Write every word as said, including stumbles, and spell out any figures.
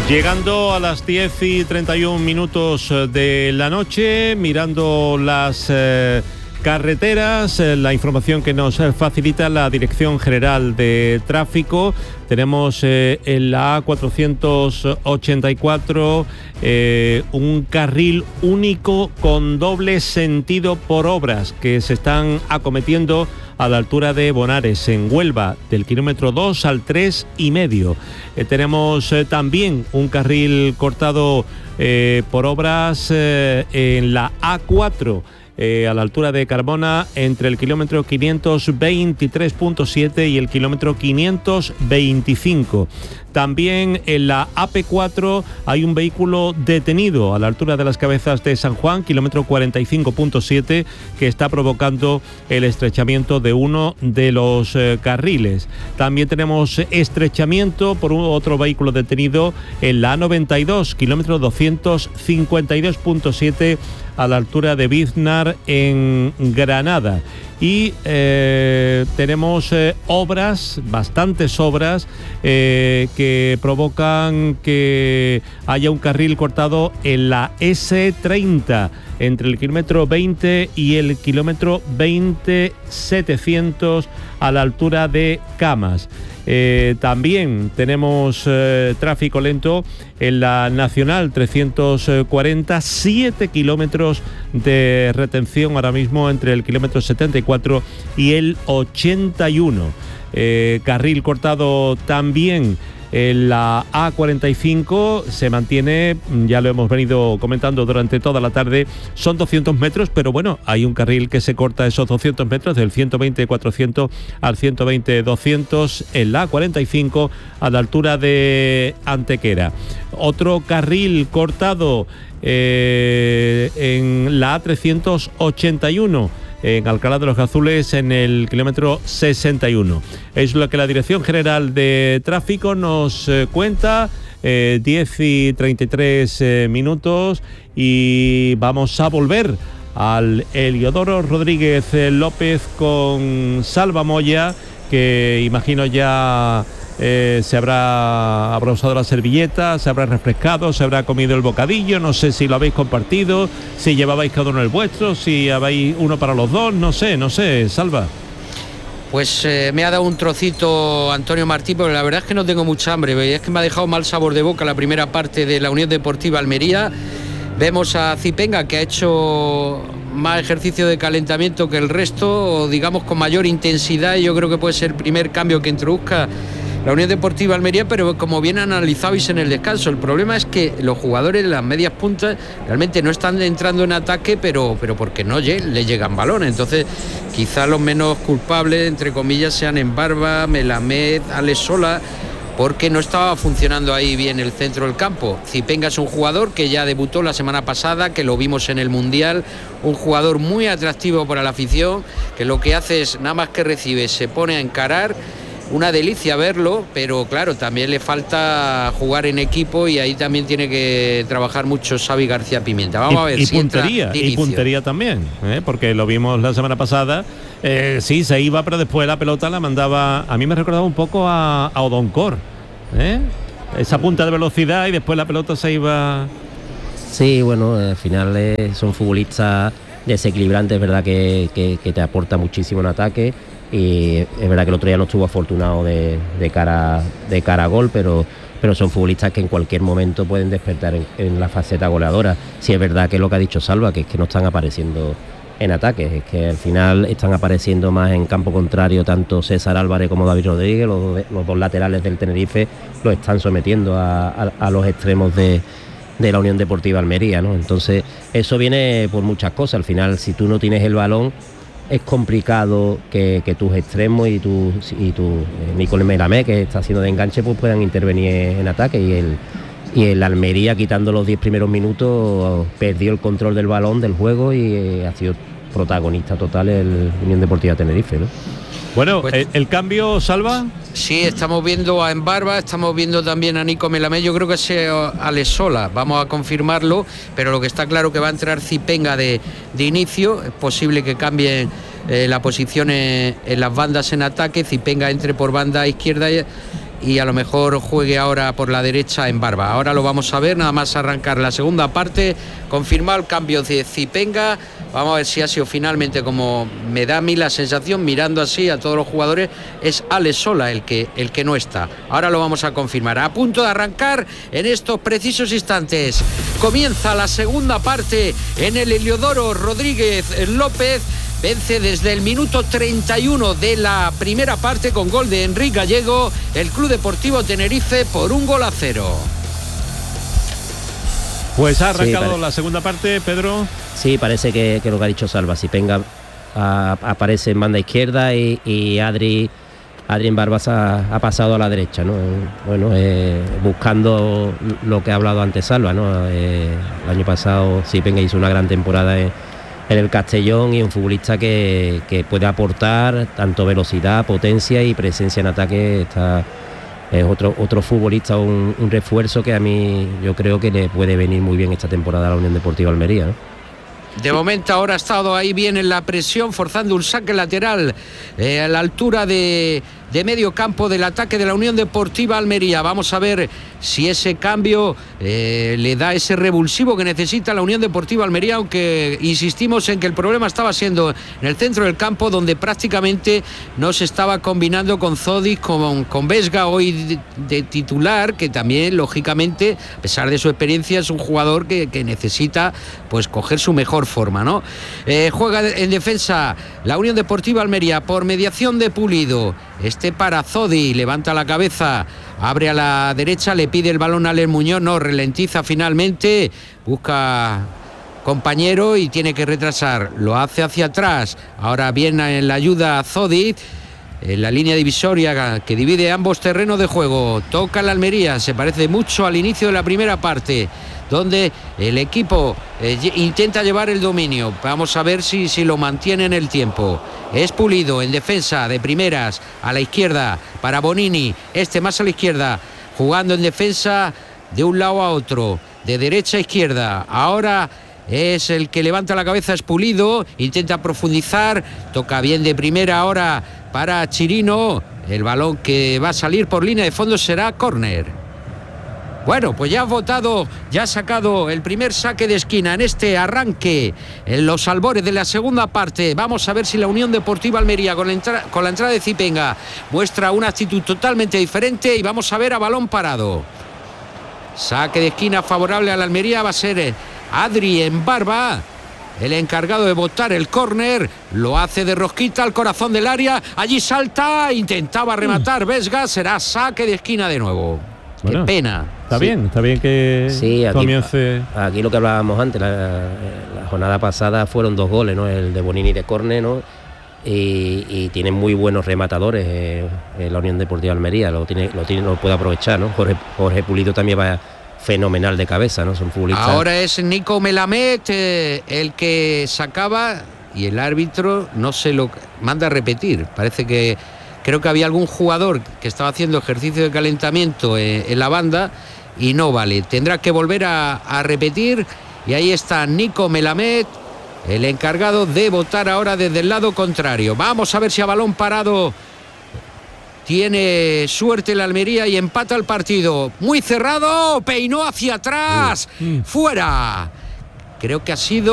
Llegando a las diez y treinta y un minutos de la noche, mirando las eh, carreteras, eh, la información que nos facilita la Dirección General de Tráfico. Tenemos eh, en la A cuatrocientos ochenta y cuatro eh, un carril único con doble sentido por obras que se están acometiendo a la altura de Bonares, en Huelva, del kilómetro dos al tres y medio. Eh, tenemos eh, también un carril cortado eh, por obras eh, en la A cuatro, eh, a la altura de Carmona, entre el kilómetro quinientos veintitrés punto siete y el kilómetro quinientos veinticinco. También en la A P cuatro hay un vehículo detenido a la altura de las Cabezas de San Juan, kilómetro cuarenta y cinco punto siete, que está provocando el estrechamiento de uno de los eh, carriles. También tenemos estrechamiento por un, otro vehículo detenido en la A noventa y dos, kilómetro doscientos cincuenta y dos punto siete, a la altura de Biznar, en Granada. Y eh, tenemos eh, obras, bastantes obras, eh, que provocan que haya un carril cortado en la ese treinta, entre el kilómetro veinte y el kilómetro veinte setecientos, a la altura de Camas. Eh, también tenemos eh, tráfico lento en la Nacional trescientos cuarenta, siete kilómetros de retención ahora mismo entre el kilómetro setenta y cuatro y el ochenta y uno. Eh, carril cortado también en la A cuarenta y cinco, se mantiene, ya lo hemos venido comentando durante toda la tarde, son doscientos metros, pero bueno, hay un carril que se corta esos doscientos metros, del ciento veinte cuatrocientos al ciento veinte doscientos, en la A cuarenta y cinco, a la altura de Antequera. Otro carril cortado eh, en la A trescientos ochenta y uno, en Alcalá de los Azules, en el kilómetro sesenta y uno. Es lo que la Dirección General de Tráfico nos eh, cuenta. eh, diez y treinta y tres eh, minutos, y vamos a volver al Heliodoro Rodríguez López con Salva Moya, que imagino ya Eh, se habrá, habrá usado la servilleta, se habrá refrescado, se habrá comido el bocadillo. No sé si lo habéis compartido, si llevabais cada uno el vuestro, si habéis uno para los dos, no sé, no sé, Salva. Pues eh, me ha dado un trocito Antonio Martín, pero la verdad es que no tengo mucha hambre, es que me ha dejado mal sabor de boca la primera parte de la Unión Deportiva Almería. Vemos a Zipenga, que ha hecho más ejercicio de calentamiento que el resto, digamos con mayor intensidad, y yo creo que puede ser el primer cambio que introduzca la Unión Deportiva Almería, pero como bien analizabais en el descanso, el problema es que los jugadores de las medias puntas realmente no están entrando en ataque, pero, pero porque no le llegan balones. Entonces quizá los menos culpables, entre comillas, sean Embarba, Melamed, Alex Sola, porque no estaba funcionando ahí bien el centro del campo. Zipenga es un jugador que ya debutó la semana pasada, que lo vimos en el Mundial, un jugador muy atractivo para la afición, que lo que hace es, nada más que recibe, se pone a encarar. Una delicia verlo, pero claro, también le falta jugar en equipo, y ahí también tiene que trabajar mucho Xavi García Pimienta. Vamos y, a ver y si puntería, entra y puntería también, ¿eh? Porque lo vimos la semana pasada. Eh, sí, se iba, pero después la pelota la mandaba. A mí me recordaba un poco a, a Odoncor, ¿eh? Esa punta de velocidad, y después la pelota se iba. Sí, bueno, al final eh, son futbolistas desequilibrantes, es verdad que, que, que te aporta muchísimo en ataque. Y es verdad que el otro día no estuvo afortunado de, de cara de cara a gol, pero, pero son futbolistas que en cualquier momento pueden despertar en, en la faceta goleadora. Sí, es verdad que es lo que ha dicho Salva, que es que no están apareciendo en ataques, es que al final están apareciendo más en campo contrario tanto César Álvarez como David Rodríguez, los, los dos laterales del Tenerife los están sometiendo a, a, a los extremos de, de la Unión Deportiva Almería, ¿no? Entonces eso viene por muchas cosas. Al final, si tú no tienes el balón, es complicado que, que tus extremos y tu, y tu eh, Nicolás Melamed, que está haciendo de enganche, pues puedan intervenir en ataque, y el, y el Almería, quitando los diez primeros minutos, perdió el control del balón, del juego, y eh, ha sido protagonista total el Unión Deportiva Tenerife, ¿no? Bueno, pues, ¿el, el cambio, Salva? Sí, estamos viendo a Embarba, estamos viendo también a Nico Melamed. Yo creo que es Alex Sola, vamos a confirmarlo, pero lo que está claro que va a entrar Zipenga de, de inicio. Es posible que cambien eh, la posición en, en las bandas en ataque. Zipenga entre por banda izquierda y, y a lo mejor juegue ahora por la derecha en Barba. Ahora lo vamos a ver, nada más arrancar la segunda parte, confirmado el cambio de Zipenga. Vamos a ver si ha sido finalmente, como me da a mí la sensación, mirando así a todos los jugadores, es Alex Sola el que, el que no está. Ahora lo vamos a confirmar. A punto de arrancar en estos precisos instantes. Comienza la segunda parte en el Heliodoro Rodríguez López. Vence desde el minuto treinta y uno de la primera parte con gol de Enrique Gallego el Club Deportivo Tenerife por un gol a cero. Pues ha arrancado sí, la segunda parte, Pedro. Sí, parece que, que lo que ha dicho Salva, Zipenga a, aparece en banda izquierda y, y Adri, Adri en Barbas ha, ha pasado a la derecha, ¿no? Bueno, eh, buscando lo que ha hablado antes Salva, ¿no? Eh, el año pasado Zipenga hizo una gran temporada en, en el Castellón y un futbolista que, que puede aportar tanto velocidad, potencia y presencia en ataque. Está, es otro, otro futbolista, un, un refuerzo que a mí yo creo que le puede venir muy bien esta temporada a la Unión Deportiva Almería, ¿no? De momento ahora ha estado ahí bien en la presión, forzando un saque lateral eh, a la altura de, de medio campo del ataque de la Unión Deportiva Almería. Vamos a ver si ese cambio eh, le da ese revulsivo que necesita la Unión Deportiva Almería, aunque insistimos en que el problema estaba siendo en el centro del campo, donde prácticamente no se estaba combinando con Zodic, con, con Vesga hoy de, de titular, que también lógicamente, a pesar de su experiencia, es un jugador que, que necesita pues coger su mejor forma, ¿no? Eh, juega en defensa la Unión Deportiva Almería por mediación de Pulido. Este para Zodi, levanta la cabeza, abre a la derecha, le pide el balón a Alex Muñoz, no, ralentiza finalmente, busca compañero y tiene que retrasar, lo hace hacia atrás. Ahora viene en la ayuda a Zodi, en la línea divisoria que divide ambos terrenos de juego. Toca la Almería, se parece mucho al inicio de la primera parte, donde el equipo eh, intenta llevar el dominio. Vamos a ver si, si lo mantiene en el tiempo. Es Pulido en defensa de primeras, a la izquierda para Bonini, este más a la izquierda, jugando en defensa de un lado a otro, de derecha a izquierda. Ahora es el que levanta la cabeza, es Pulido, intenta profundizar, toca bien de primera ahora para Chirino. El balón que va a salir por línea de fondo será córner. Bueno, pues ya ha votado, ya ha sacado el primer saque de esquina en este arranque, en los albores de la segunda parte. Vamos a ver si la Unión Deportiva Almería, con la, entra- con la entrada de Zipenga, muestra una actitud totalmente diferente, y vamos a ver a balón parado. Saque de esquina favorable a la Almería, va a ser Adri en Barba, el encargado de botar el córner. Lo hace de rosquita al corazón del área, allí salta, intentaba rematar Vesga, será saque de esquina de nuevo. Bueno, qué pena. Está sí. bien, está bien que sí, aquí, comience. Aquí lo que hablábamos antes, la, la jornada pasada fueron dos goles, ¿no? El de Bonini de córner, ¿no? Y, y tiene muy buenos rematadores eh, en la Unión Deportiva Almería, lo tiene, lo tiene, lo puede aprovechar, ¿no? Jorge, Jorge Pulido también va fenomenal de cabeza, ¿no? Son futbolistas. Ahora es Nico Melamed eh, el que sacaba, y el árbitro no se lo manda a repetir. Parece que creo que había algún jugador que estaba haciendo ejercicio de calentamiento en, en la banda y no vale. Tendrá que volver a, a repetir, y ahí está Nico Melamed, el encargado de votar ahora desde el lado contrario. Vamos a ver si a balón parado tiene suerte la Almería y empata el partido. Muy cerrado, peinó hacia atrás, uh, uh. fuera. Creo que ha sido